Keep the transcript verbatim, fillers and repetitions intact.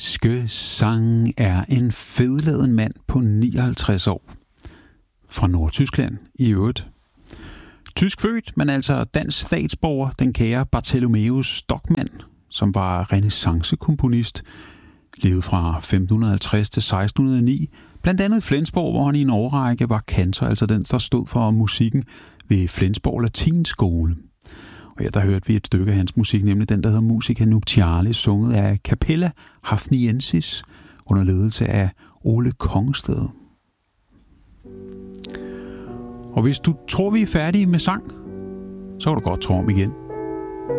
danske sang er en fedladen mand på nioghalvtreds år. Fra Nordtyskland i øvrigt. Tysk født, men altså dansk statsborger, den kære Bartholomeus Stockmann, som var renæssancekomponist, levede fra femten halvtreds til seksten nul ni, blandt andet i Flensborg, hvor han i en årrække var kantor, altså den, der stod for musikken ved Flensborg Latinskole. Og ja, der hørte vi et stykke af hans musik, nemlig den, der hedder Musica Nuptialis, sunget af Capella Hafniensis, under ledelse af Ole Kongsted. Og hvis du tror, vi er færdige med sang, så kan du godt tro om igen.